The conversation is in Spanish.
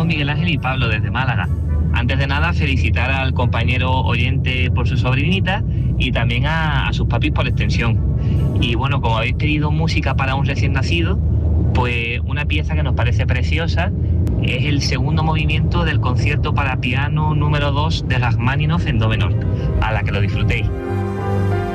Miguel Ángel y Pablo desde Málaga. Antes de nada, felicitar al compañero oyente por su sobrinita y también a sus papis por extensión. Y bueno, como habéis pedido música para un recién nacido, pues una pieza que nos parece preciosa es el segundo movimiento del concierto para piano número 2 de Rajmáninov en do menor, a la que lo disfrutéis.